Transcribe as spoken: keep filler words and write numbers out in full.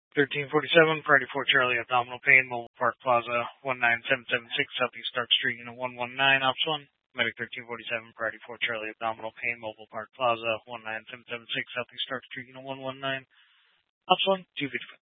thirteen forty-seven, Priority four Charlie, abdominal pain, Mobile Park Plaza, one nine seven seven six, Southeast Stark Street, Unit one one nine, Ops one. Medic thirteen forty-seven, Priority four Charlie, abdominal pain, Mobile Park Plaza, one nine seven seven six, Southeast Stark Street, Unit one one nine, Ops one, two fifty-five.